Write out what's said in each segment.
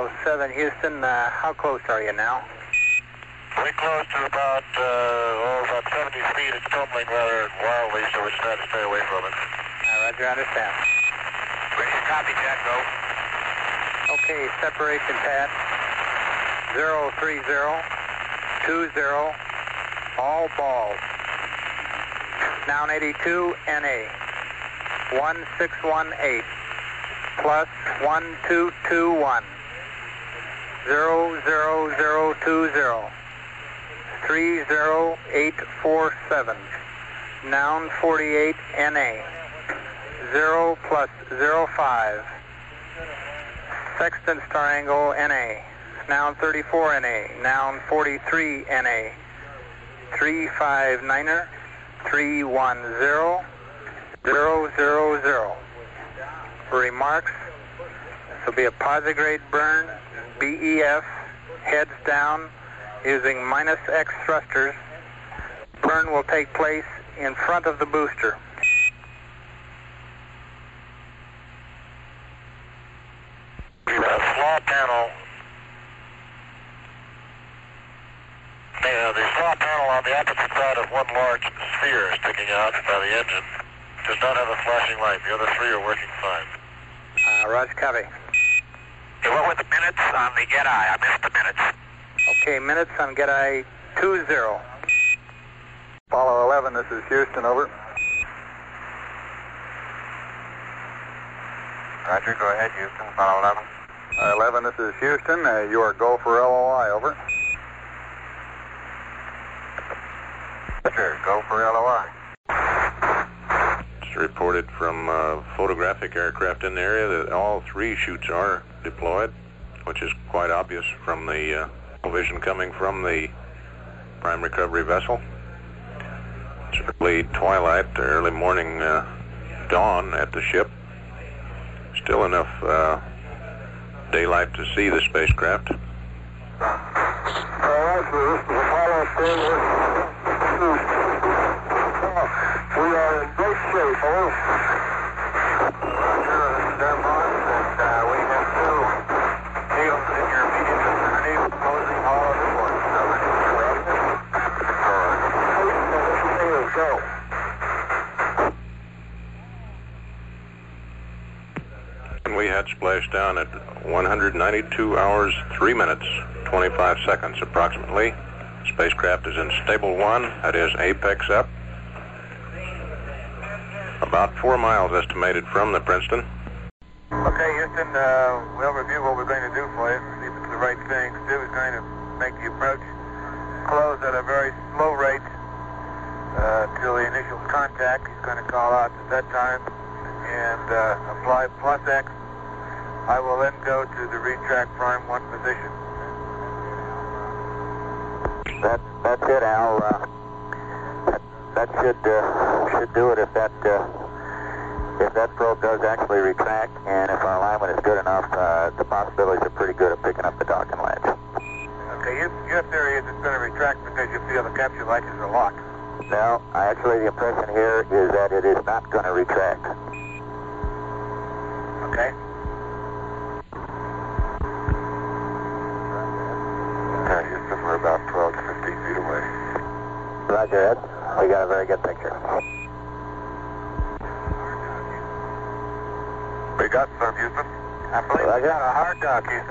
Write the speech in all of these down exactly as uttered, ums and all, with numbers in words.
seven Houston, uh, how close are you now? We're close to about, uh, oh, about seventy feet. It's tumbling rather wildly, so we try to stay away from it. Uh, Roger, understand. Ready to copy, Jack, go. Okay, separation pad, zero three zero two zero, all balls. Noun eighty-two, N A, one six one eight, plus one two two one, zero zero zero two zero, three zero eight four seven, noun forty-eight, N A, zero plus zero five, sextant star angle, N A, noun thirty-four, N A, noun forty-three, N A, three five niner, three one zero, zero zero zero. Remarks, this will be a posigrade burn, B E F, heads down, using minus X thrusters. Burn will take place in front of the booster. The slaw panel, yeah, the slaw panel on the opposite side of one large sphere sticking out by the engine does not have a flashing light. The other three are working fine. Uh, Roger, copy. Okay, what were the minutes on the Get Eye? I missed the minutes. Okay, minutes on Get Eye two zero. Apollo eleven, this is Houston, over. Roger, go ahead, Houston, Apollo eleven. Uh, eleven, this is Houston. Uh, you are go for L O I, over. Roger, go for L O I. It's reported from uh, photographic aircraft in the area that all three chutes are deployed, which is quite obvious from the uh, vision coming from the prime recovery vessel. It's early twilight, early morning uh, dawn at the ship. Still enough uh, daylight to see the spacecraft. We are in great shape, over. Roger, this is Airborne, and uh, we have two shields in your immediate vicinity closing all of the ports. So ready to go. And we had splashdown at one hundred ninety-two hours, three minutes, twenty-five seconds approximately. Spacecraft is in stable one, that is apex up. About four miles estimated from the Princeton. Okay, Houston, uh, we'll review what we're going to do for you, see if it's the right thing. Stu is going to make the approach close at a very slow rate uh, till the initial contact. He's going to call out at that time and uh, apply plus X. I will then go to the retract prime one position. That, that's it, Al. Uh, that, that should uh, should do it if that uh, if that probe does actually retract, and if our alignment is good enough, uh, the possibilities are pretty good of picking up the docking ledge. Okay, your, your theory is it's going to retract because you feel the capture latches are locked. No, actually the impression here is that it is not going to retract. Okay. Okay, Houston, we're about twelve to fifteen feet away. Roger, Ed. We got a very good picture. We got some, Houston. I believe we got a hard dock, Houston.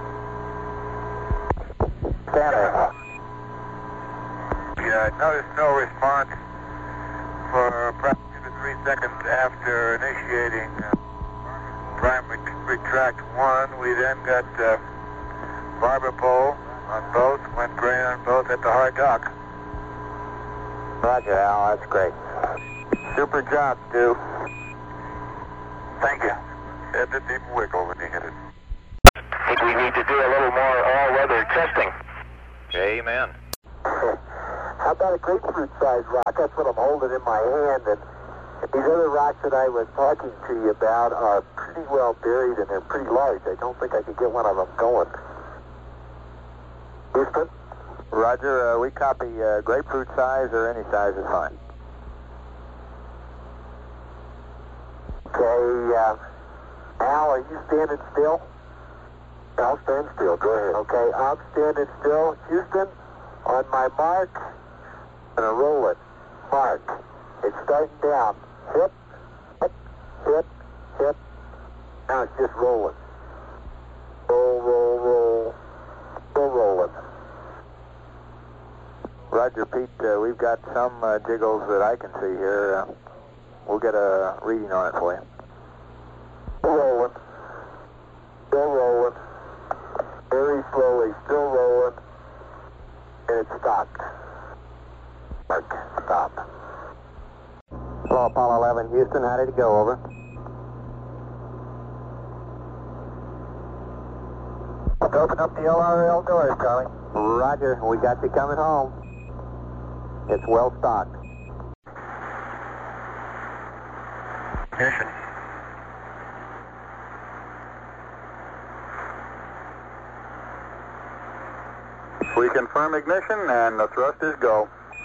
Center. Yeah, I noticed no response for approximately three seconds after initiating uh, prime ret retract one. We then got uh, barber pole on both, went gray on both at the hard dock. Roger, Al. That's great. Super job, Stu. Thank you. It didn't even wiggle when you hit it. I think we need to do a little more all-weather testing. Amen. How about a grapefruit sized rock? That's what I'm holding in my hand. And these other rocks that I was talking to you about are pretty well buried and they're pretty large. I don't think I could get one of them going. Houston? Roger, uh, we copy uh, grapefruit size or any size is fine. Okay, uh, Al, are you standing still? I'll stand still. Go ahead. Okay, I'm standing still. Houston, on my mark, gonna roll it. Mark. It's starting down. Hip, hip, hip, hip. Now it's just rolling. Roll, roll, roll. Still rolling. Roger, Pete, uh, we've got some uh, jiggles that I can see here. Uh, we'll get a reading on it for you. Still rolling. Still rolling. Very slowly, still rolling. And it stopped. Mark, stop. Hello, Apollo eleven, Houston. How did it go? Over. Let's open up the L R L doors, Charlie. Roger, we got you coming home. It's well stocked. Ignition. We confirm ignition and the thrust is go.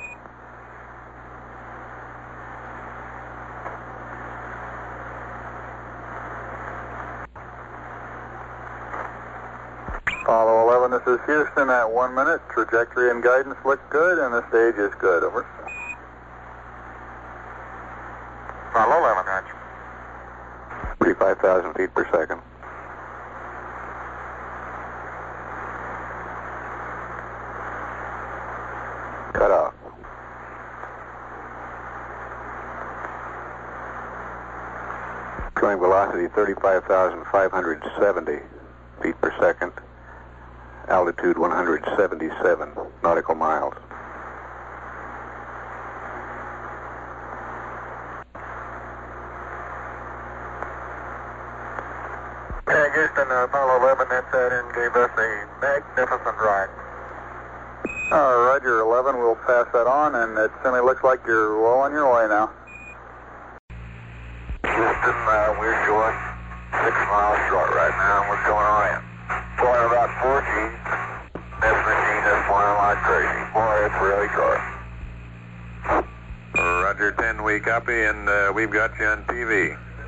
Apollo eleven, this is Houston at one minute. Trajectory and guidance look good, and the stage is good. Over. Apollo eleven, Hatch. thirty-five thousand feet per second. Cut off. Going velocity thirty-five thousand five hundred seventy feet per second. Altitude one hundred seventy-seven nautical miles. Okay, Houston, uh, Apollo eleven, that's that in, gave us a magnificent ride. Uh, Roger, eleven, we'll pass that on, and it certainly looks like you're well on your way now. Houston, uh, we're short, six miles short right now, we're going on in. Flying about four G. This machine is flying like crazy. Boy, it's really short. Roger, ten, we copy, and uh, we've got you on T V.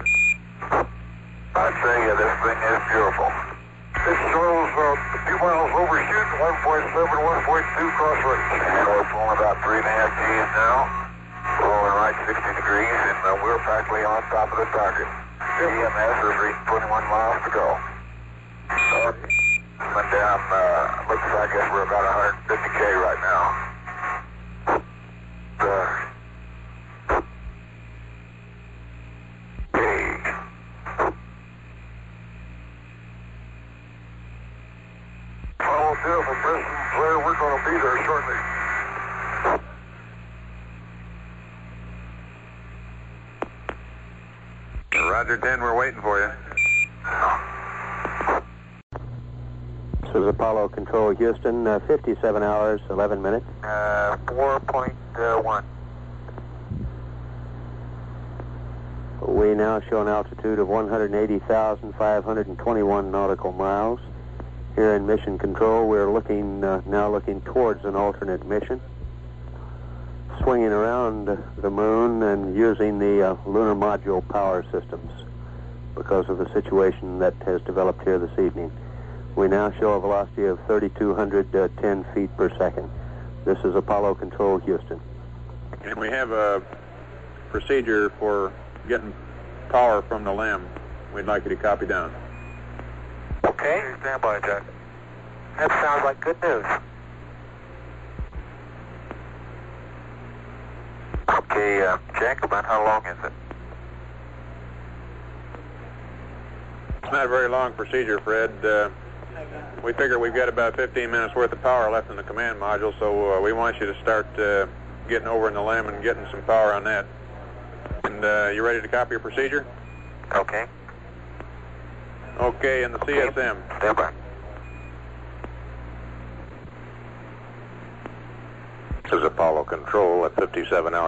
I tell you, this thing is beautiful. This shows uh, a few miles overshoot, one point seven, one point two cross range. And we're pulling about three and a half G's now. Rolling right sixty degrees, and uh, we're practically on top of the target. E M S has reached twenty-one miles to go. Uh, went down, uh, looks like I guess we're about one hundred fifty K right now. Uh, hey. Well, beautiful, Preston. Blair, we're going to be there shortly. Roger, ten, we're waiting for you. This is Apollo Control, Houston, uh, fifty-seven hours, eleven minutes. Uh, four point one. We now show an altitude of one hundred eighty thousand five hundred twenty-one nautical miles. Here in Mission Control, we're looking uh, now looking towards an alternate mission, swinging around the moon and using the uh, lunar module power systems because of the situation that has developed here this evening. We now show a velocity of three thousand two hundred ten feet per second. This is Apollo Control, Houston. And we have a procedure for getting power from the LEM. We'd like you to copy down. Okay. Stand by, Jack. That sounds like good news. Okay, uh, Jack, about how long is it? It's not a very long procedure, Fred. Uh, we figure we've got about fifteen minutes worth of power left in the command module, so uh, we want you to start uh, getting over in the LEM and getting some power on that. And uh, you ready to copy your procedure? Okay. Okay, and the C S M. Stand by. This is Apollo Control at fifty-seven hours.